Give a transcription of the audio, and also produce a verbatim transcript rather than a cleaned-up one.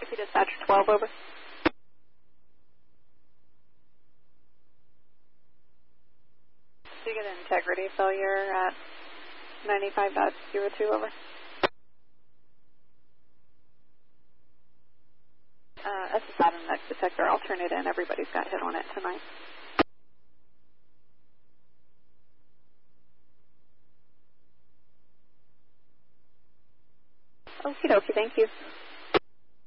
Mississippi Dispatch twelve, over. Did you get an integrity failure at ninety-five point zero two, over? Uh, that's a Saturn next detector. I'll turn it in. Everybody's got hit on it tonight. Okie dokie, thank you.